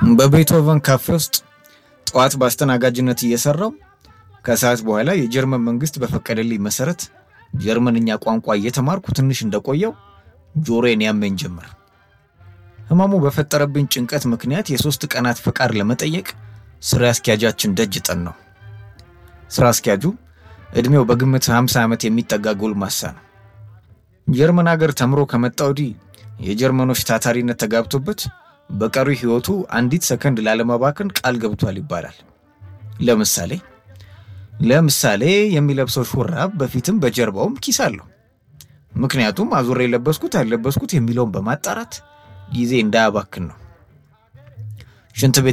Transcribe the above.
በቤቶቨን ካፌ ውስጥ ጧት ባስተናጋጅነት እየሰራው ከሰዓት በኋላ የጀርመን መንግስት በፈቀደልኝ መሰረት ጀርመንኛ ቋንቋ እየተማርኩ ትንሽ እንደቆየው ጆሮዬን ያመኝ ጀመር። ህመሙ በፈጠረብኝ ጭንቀት ምክንያት የ3 ቀናት ፈቃድ ለመጠየቅ ስራ አስኪያጃችን ደጅ ጠናው። ስራ አስኪያጁ እድሜው በግምት 50 ዓመት የሚጠጋ ጎልማሳ ነው። ጀርመን ሀገር ተምሮ ከመጣው ዲ የጀርመኖች ታታሪነት ተጋብቶበት በቀሪ ህይወቱ አንዲት ሰከንድ ላለማባከን ቃል ገብቷል ይባላል። ለምሳሌ የሚለብሰው ሹራብ በፊትም በጀርባውም ኪስ አለው። ምክንያቱም አዙሬ ለበስኩት የሚለውን በማጣራት ጊዜ እንዳያባክን ነው። ሽንት ቤት